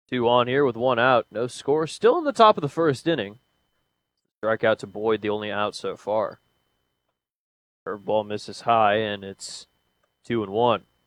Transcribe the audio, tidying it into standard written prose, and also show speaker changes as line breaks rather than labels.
Two on here with one out. No score. Still in the top of the first inning. Strikeout to Boyd, the only out so far. Curveball misses high, and it's 2-1.